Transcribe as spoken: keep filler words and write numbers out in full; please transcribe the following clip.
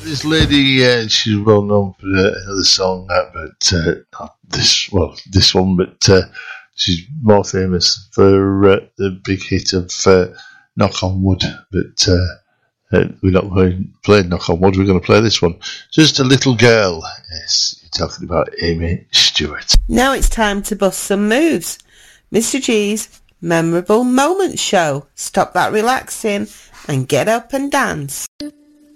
this lady, uh, she's well known for uh, another song, uh, but uh, not this, well, this one, but uh, she's more famous for uh, the big hit of uh, Knock on Wood. But uh, uh, we're not going to play Knock on Wood, we're going to play this one. Just a Little Girl. Yes, you're talking about Amy Stewart. Now it's time to bust some moves. Mister G's Memorable Moments Show. Stop that relaxing and get up and dance.